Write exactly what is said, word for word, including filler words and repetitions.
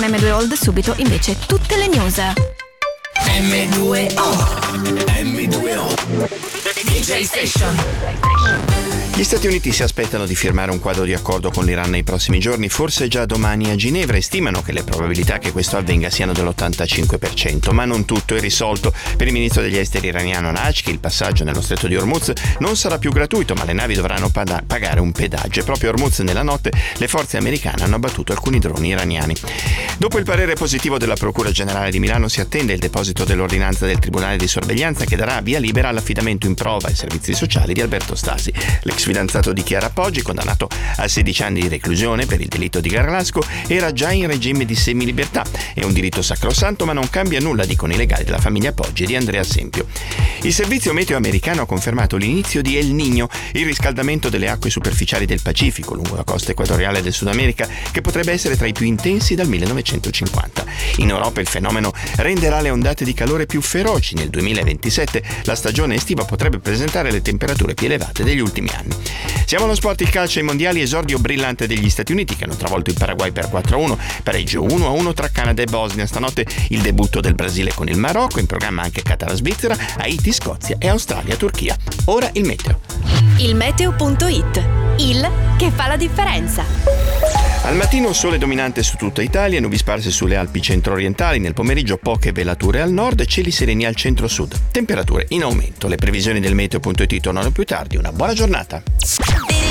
emme due Old, subito invece tutte le news. emme due O emme due O D J Station. Gli Stati Uniti si aspettano di firmare un quadro di accordo con l'Iran nei prossimi giorni, forse già domani a Ginevra, e stimano che le probabilità che questo avvenga siano dell'ottantacinque per cento, ma non tutto è risolto. Per il ministro degli esteri iraniano Najki il passaggio nello stretto di Hormuz non sarà più gratuito, ma le navi dovranno pada- pagare un pedaggio, e proprio a Hormuz nella notte le forze americane hanno abbattuto alcuni droni iraniani. Dopo il parere positivo della Procura Generale di Milano si attende il deposito dell'ordinanza del Tribunale di Sorveglianza che darà via libera all'affidamento in prova ai servizi sociali di Alberto Stasi. L'ex fidanzato di Chiara Poggi, condannato a sedici anni di reclusione per il delitto di Garlasco, era già in regime di semilibertà. È un diritto sacrosanto, ma non cambia nulla, dicono i legali della famiglia Poggi e di Andrea Sempio. Il servizio meteo americano ha confermato l'inizio di El Niño, il riscaldamento delle acque superficiali del Pacifico lungo la costa equatoriale del Sud America, che potrebbe essere tra i più intensi dal millenovecentocinquanta. In Europa il fenomeno renderà le ondate di calore più feroci. Nel duemilaventisette la stagione estiva potrebbe presentare le temperature più elevate degli ultimi anni. Siamo allo sport, il calcio ai mondiali, esordio brillante degli Stati Uniti che hanno travolto il Paraguay per quattro a uno, pareggio uno a uno tra Canada e Bosnia. Stanotte il debutto del Brasile con il Marocco, in programma anche Qatar-Svizzera, Haiti, Scozia e Australia-Turchia. Ora il meteo. Il meteo punto it, il che fa la differenza. Al mattino sole dominante su tutta Italia, nubi sparse sulle Alpi centro-orientali, nel pomeriggio poche velature al nord e cieli sereni al centro-sud. Temperature in aumento. Le previsioni del meteo punto it tornano più tardi. Una buona giornata.